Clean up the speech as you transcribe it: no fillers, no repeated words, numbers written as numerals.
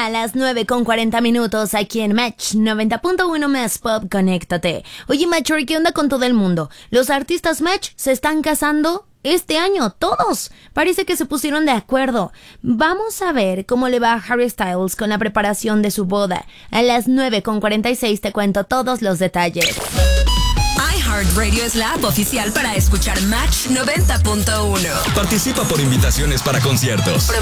Ya a las 9:40 aquí en Match 90.1 Más Pop, conéctate. Oye, Matcher, ¿qué onda con todo el mundo? Los artistas Match se están casando este año, todos. Parece que se pusieron de acuerdo. Vamos a ver cómo le va a Harry Styles con la preparación de su boda. A las 9:46 te cuento todos los detalles. iHeartRadio es la app oficial para escuchar Match 90.1. Participa por invitaciones para conciertos,